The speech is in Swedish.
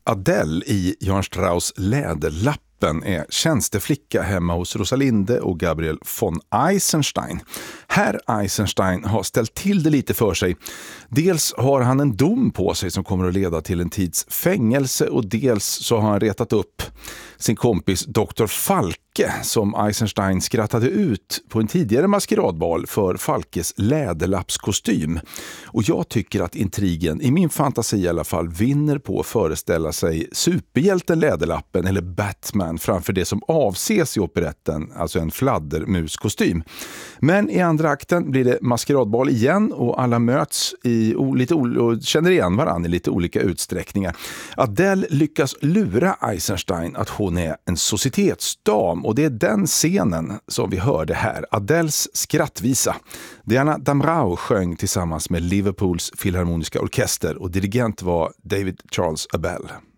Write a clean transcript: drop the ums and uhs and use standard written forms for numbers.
Adele i Johann Strauss Läderlappen är tjänsteflicka hemma hos Rosalinde och Gabriel von Eisenstein. Herr Eisenstein har ställt till det lite för sig. Dels har han en dom på sig som kommer att leda till en tids fängelse, och dels så har han retat upp sin kompis Dr. Falke som Eisenstein skrattade ut på en tidigare maskeradbal för Falkes läderlappskostym. Och jag tycker att intrigen, i min fantasi i alla fall, vinner på att föreställa sig superhjälten Läderlappen eller Batman framför det som avses i operetten, alltså en fladdermuskostym. Men i andra akten blir det maskeradbal igen och alla möts och känner igen varann i lite olika utsträckningar. Adele lyckas lura Eisenstein att hon är en societetsdam, och det är den scenen som vi hörde här, Adeles skrattvisa. Diana Damrau sjöng tillsammans med Liverpools filharmoniska orkester och dirigent var David Charles Abell.